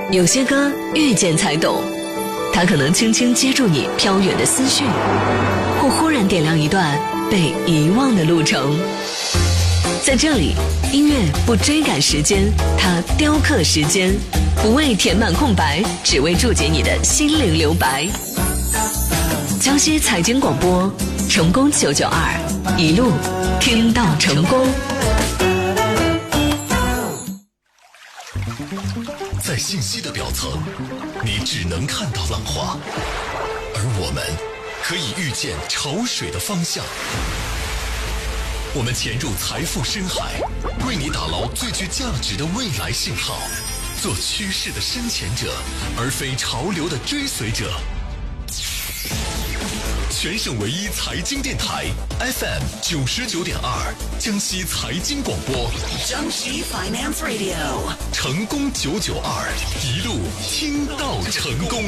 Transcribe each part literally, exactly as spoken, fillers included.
有些歌遇见才懂，它可能轻轻接住你飘远的思绪，或忽然点亮一段被遗忘的路程。在这里，音乐不追赶时间，它雕刻时间，不为填满空白，只为注解你的心灵留白。江西财经广播，成功九九二，一路听到成功。 在信息的表层，你只能看到浪花，而我们可以预见潮水的方向。我们潜入财富深海，为你打捞最具价值的未来信号，做趋势的深潜者，而非潮流的追随者。全省唯一财经电台 F M 九十九点二，江西财经广播， 江西 Finance Radio， 成功九九二，一路听到成功。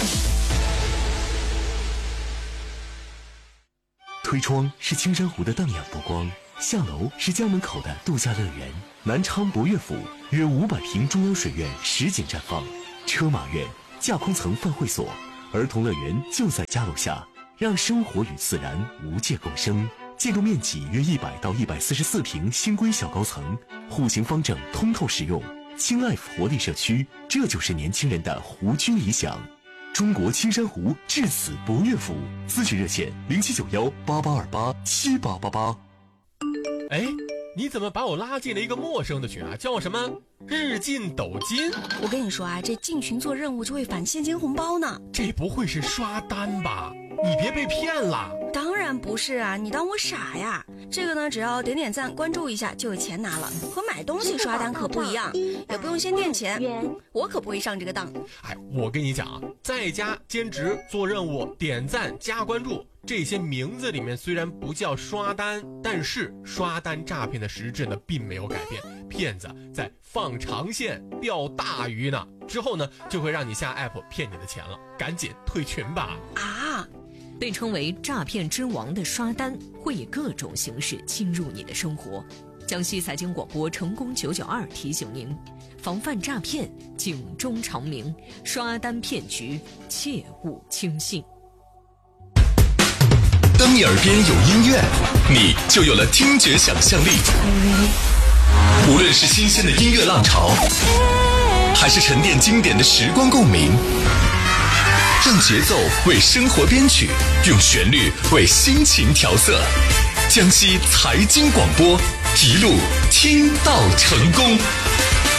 推窗是青山湖的荡漾波光，下楼是家门口的度假乐园。南昌博悦府约五百平中央水院实景绽放，车马院、架空层饭会所、儿童乐园就在家楼下。让生活与自然无界共生，建筑面积约一百到一百四十四平，新规小高层，户型方正，通透实用。轻 life 活力社区，这就是年轻人的湖居理想。中国青山湖至此博悦府，咨询热线零七九幺八八二八七八八八。 哎，你怎么把我拉进了一个陌生的群啊？叫什么日进斗金？ 我跟你说啊，这进群做任务就会返现金红包呢。 这不会是刷单吧？你别被骗了。 当然不是啊，你当我傻呀？这个呢，只要点点赞关注一下就有钱拿了，和买东西刷单可不一样，也不用先垫钱，我可不会上这个当。 哎，我跟你讲啊，在家兼职做任务点赞加关注，这些名字里面虽然不叫刷单，但是刷单诈骗的实质呢并没有改变，骗子在放长线钓大鱼呢，之后呢就会让你下 app 骗你的钱了，赶紧退群吧。 啊，被称为诈骗之王的刷单会以各种形式侵入你的生活。江西财经广播成功九九二提醒您，防范诈骗，警钟长鸣，刷单骗局切勿轻信。 当你耳边有音乐，你就有了听觉想象力。无论是新鲜的音乐浪潮，还是沉淀经典的时光共鸣，让节奏为生活编曲，用旋律为心情调色。江西财经广播，一路听到成功。